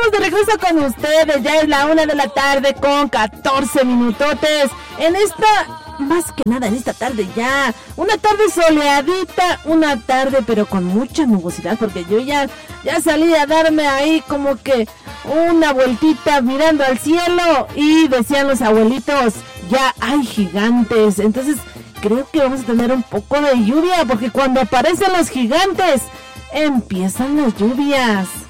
estamos de regreso con ustedes. Ya es la 1:00 con 14 minutotes. En esta, más que nada en esta tarde ya, una tarde soleadita, una tarde pero con mucha nubosidad, porque yo ya salí a darme ahí como que una vueltita mirando al cielo y decían los abuelitos, ya hay gigantes. Entonces creo que vamos a tener un poco de lluvia, porque cuando aparecen los gigantes empiezan las lluvias.